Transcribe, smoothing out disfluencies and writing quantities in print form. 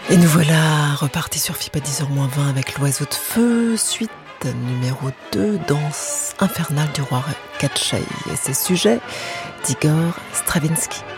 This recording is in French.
Et nous voilà repartis sur FIP à 10h-20 avec l'oiseau de feu, suite numéro 2, danse infernale du roi Katchaï. Et c'est sujet d'Igor Stravinsky.